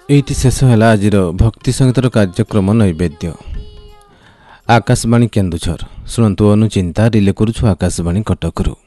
ଏଇଠି ଶେଷ ହେଲା ଆଜିର ଭକ୍ତି ସଙ୍ଗୀତର କାର୍ଯ୍ୟକ୍ରମ ନୈବେଦ୍ୟ। ଆକାଶବାଣୀ କେନ୍ଦୁଝର ଶୁଣନ୍ତୁ ଅନୁଚିନ୍ତା ରିଲେ କରୁଛୁ ଆକାଶବାଣୀ କଟକରୁ।